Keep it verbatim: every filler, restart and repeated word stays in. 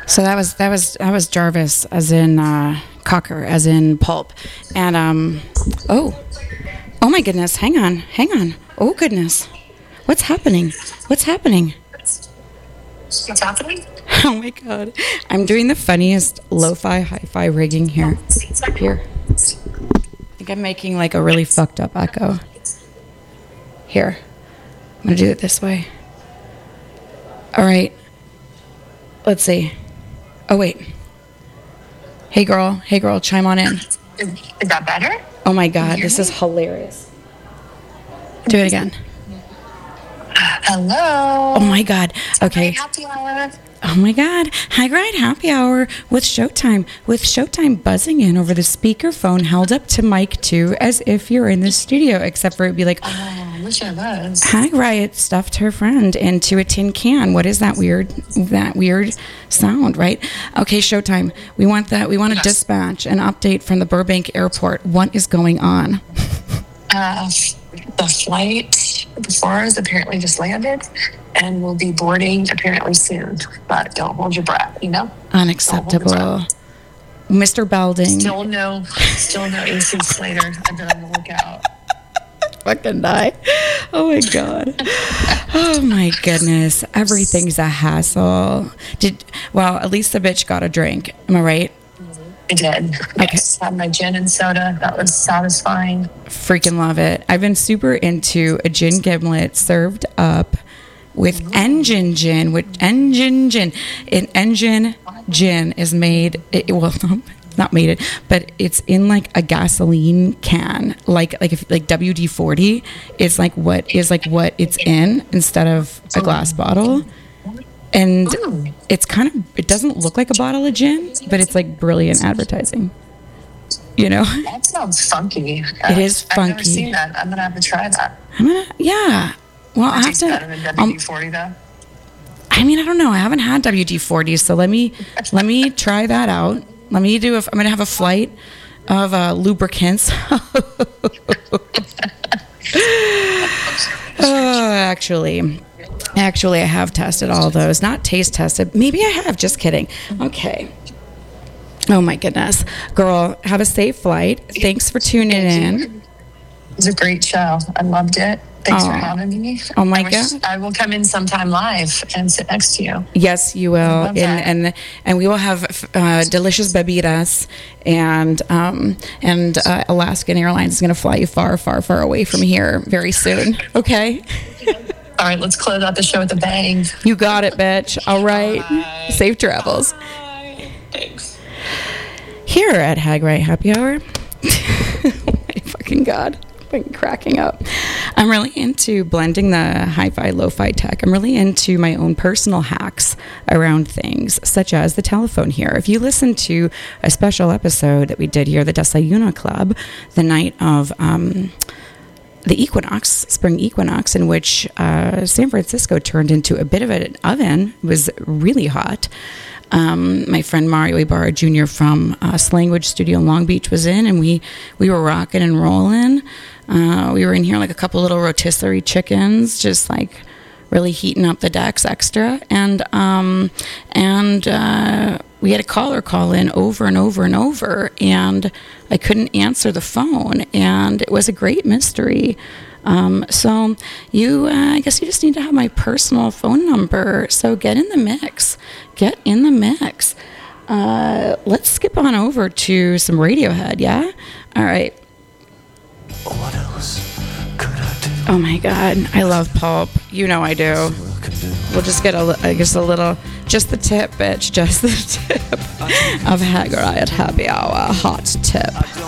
So that was that was that was Jarvis, as in uh, Cocker, as in pulp, and um, oh, oh my goodness, hang on, hang on, oh goodness, what's happening? What's happening? What's happening? Oh my god, I'm doing the funniest lo-fi hi-fi rigging here. Here, I think I'm making like a really fucked up echo. Here, I'm gonna do it this way. All right, let's see. Oh, wait. Hey, girl. Hey, girl. Chime on in. Is, is that better? Oh, my God. This is hilarious. Do it again. Hello. Oh, my God. Okay. Happy hour. Oh, my God. High Grind Happy Hour with Showtime. With Showtime buzzing in over the speakerphone held up to mic two as if you're in the studio, except for it would be like, Oh, I wish I was. Hag Riot stuffed her friend into a tin can. What is that weird, that weird sound, right? Okay, Showtime. We want that. We want to Yes. dispatch an update from the Burbank Airport. What is going on? Uh, the flight before us apparently just landed and will be boarding apparently soon. But don't hold your breath, you know? Unacceptable. Mister Belding. Still no, still no A C Slater. I've been on the lookout. Fucking die. Oh my God. Oh my goodness. Everything's a hassle. Did well, at least the bitch got a drink. Am I right? I did. Yes. Had my gin and soda. That was satisfying. Freaking love it. I've been super into a gin gimlet served up with Ooh. engine gin, with engine gin. An engine gin is made, it, well, not made it, but it's in like a gasoline can, like like if like W D forty is like what is like what it's in instead of a glass bottle. And Ooh. it's kind of, it doesn't look like a bottle of gin, but it's like brilliant advertising. You know? That sounds funky. It is I've never funky. seen that. I'm gonna have to try that. I'm gonna, yeah. Well, I It have tastes to. better than um, W D forty though. I mean, I don't know. I haven't had W D forty, so let me let me try that out. Let me do. A, I'm gonna have a flight of uh, lubricants. Oh, actually, actually, I have tested all those. Not taste tested. Maybe I have. Just kidding. Okay. Oh my goodness, girl, have a safe flight. Thanks for tuning in. It was a great show. I loved it. Thanks for Aw. having me. Oh my I wish- God. I will come in sometime live and sit next to you. Yes, you will, love and that. and and we will have uh, delicious bebidas, and um and uh, Alaskan Airlines is going to fly you far, far, far away from here very soon. Okay, All right, let's close out the show with a bang. you got it, bitch. All right, Bye. safe travels. Bye. Thanks. Here at Hag Right Happy Hour. Oh my fucking God. I'm cracking up. I'm really into blending the hi-fi, lo-fi tech. I'm really into my own personal hacks around things, such as the telephone here. If you listen to a special episode that we did here, the Desayuno Club, the night of um, the equinox, spring equinox, in which uh, San Francisco turned into a bit of an oven, it was really hot. Um, my friend Mario Ibarra Junior from uh, Slanguage Studio in Long Beach was in, and we, we were rocking and rolling. Uh, we were in here like a couple little rotisserie chickens, just like really heating up the decks extra. And um, and uh, we had a caller call in over and over and over, and I couldn't answer the phone, and it was a great mystery. Um, so you, uh, I guess you just need to have my personal phone number. So get in the mix. Get in the mix. Uh, let's skip on over to some Radiohead, yeah? All right. What else could I do? Oh my God, I love Pulp. You know I do. I can do. We'll just get a, li- I guess a little, just the tip, bitch, just the tip of Hag Riot Happy Hour. Hot tip.